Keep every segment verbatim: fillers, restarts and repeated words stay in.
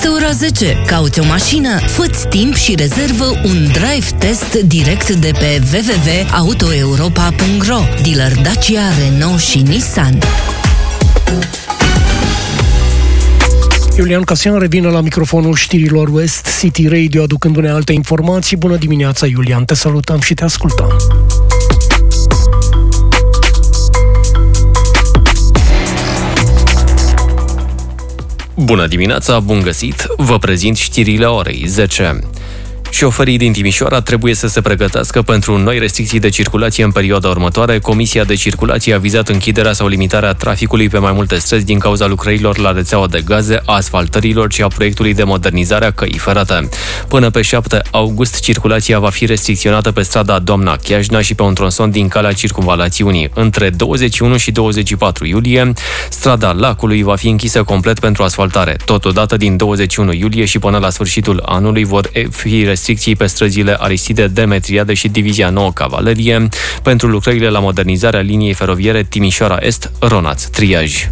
Este ora zece. Cauți o mașină? Fă-ți timp și rezervă un drive test direct de pe w w w punct auto europa punct r o. Dealer Dacia, Renault și Nissan. Iulian Casian revine la microfonul știrilor West City Radio, aducându-ne alte informații. Bună dimineața, Iulian, te salutăm și te ascultăm. Bună dimineața, bun găsit! Vă prezint știrile orei zece. Șoferii din Timișoara trebuie să se pregătească pentru noi restricții de circulație în perioada următoare. Comisia de circulație a vizat închiderea sau limitarea traficului pe mai multe străzi din cauza lucrărilor la rețeaua de gaze, a asfaltărilor și a proiectului de modernizare a căii ferate. Până pe șapte august, circulația va fi restricționată pe strada Doamna Chiajna și pe un tronson din calea circumvalațiunii. Între douăzeci și unu și douăzeci și patru iulie, strada Lacului va fi închisă complet pentru asfaltare. Totodată, din douăzeci și unu iulie și până la sfârșitul anului vor fi restricții restricții pe străzile Aristide Demetriade și Divizia nouă Cavalerie pentru lucrările la modernizarea liniei feroviere Timișoara Est-Ronaț-Triaj.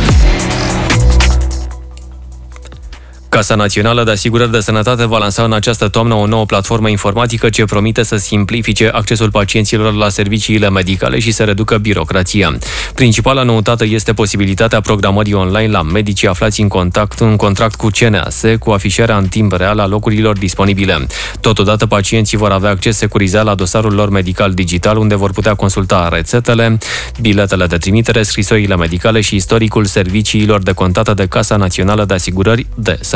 Casa Națională de Asigurări de Sănătate va lansa în această toamnă o nouă platformă informatică ce promite să simplifice accesul pacienților la serviciile medicale și să reducă birocrația. Principala noutate este posibilitatea programării online la medici aflați în contact în contract cu C N A S, cu afișarea în timp real a locurilor disponibile. Totodată, pacienții vor avea acces securizat la dosarul lor medical digital, unde vor putea consulta rețetele, biletele de trimitere, scrisorile medicale și istoricul serviciilor de contate de Casa Națională de Asigurări de Sănătate.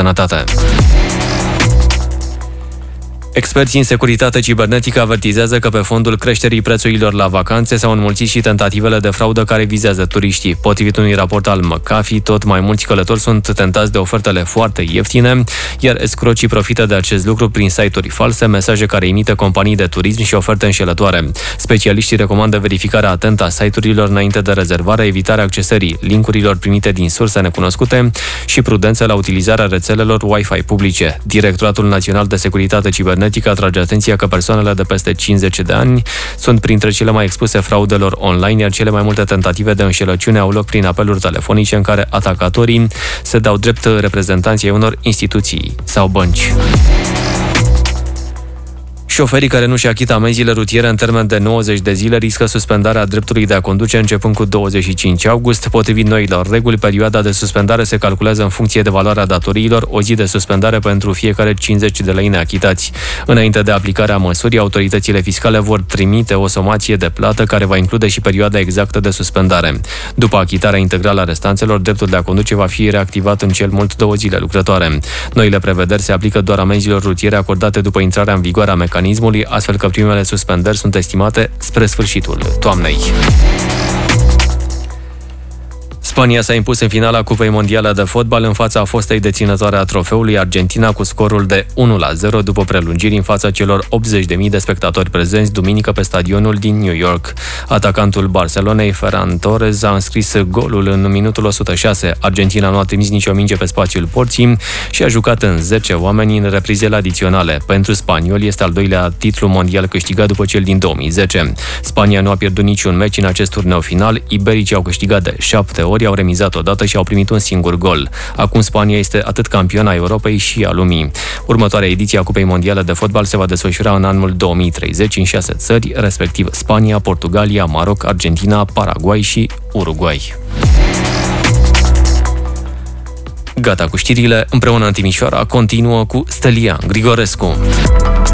Experții în securitate cibernetică avertizează că pe fondul creșterii prețurilor la vacanțe s-au înmulțit și tentativele de fraudă care vizează turiștii. Potrivit unui raport al McAfee, tot mai mulți călători sunt tentați de ofertele foarte ieftine, iar escrocii profită de acest lucru prin site-uri false, mesaje care imită companii de turism și oferte înșelătoare. Specialiștii recomandă verificarea atentă a site-urilor înainte de rezervare, evitarea accesării linkurilor primite din surse necunoscute și prudență la utilizarea rețelelor Wi-Fi publice. Directoratul Național de Securitate Cibernetică atrage atenția că persoanele de peste cincizeci de ani sunt printre cele mai expuse fraudelor online, iar cele mai multe tentative de înșelăciune au loc prin apeluri telefonice în care atacatorii se dau drept reprezentanții unor instituții sau bănci. Șoferii care nu-și achită amenziile rutiere în termen de nouăzeci de zile riscă suspendarea dreptului de a conduce începând cu douăzeci și cinci august. Potrivit noilor reguli, perioada de suspendare se calculează în funcție de valoarea datoriilor, o zi de suspendare pentru fiecare cincizeci de lei neachitați. Înainte de aplicarea măsurii, autoritățile fiscale vor trimite o somație de plată care va include și perioada exactă de suspendare. După achitarea integrală a restanțelor, dreptul de a conduce va fi reactivat în cel mult două zile lucrătoare. Noile prevederi se aplică doar amenzilor rutiere acordate după intrarea în vigoare a mecanismului, astfel că primele suspendări sunt estimate spre sfârșitul toamnei. Spania s-a impus în finala Cupei Mondiale de Fotbal în fața fostei deținătoare a trofeului, Argentina, cu scorul de unu la zero după prelungiri în fața celor optzeci de mii de spectatori prezenți duminică pe stadionul din New York. Atacantul Barcelonei, Ferran Torres, a înscris golul în minutul o sută șase. Argentina nu a trimis nicio minge pe spațiul porții și a jucat în zece oameni în reprizele adiționale. Pentru spanioli este al doilea titlu mondial câștigat după cel din două mii zece. Spania nu a pierdut niciun meci în acest turneu final. Ibericii au câștigat de șapte ori, au remizat odată și au primit un singur gol. Acum Spania este atât campiona Europei și a lumii. Următoarea ediție a Cupei Mondiale de Fotbal se va desfășura în anul două mii treizeci în șase țări, respectiv Spania, Portugalia, Maroc, Argentina, Paraguay și Uruguay. Gata cu știrile, împreună în Timișoara continuă cu Stelian Grigorescu.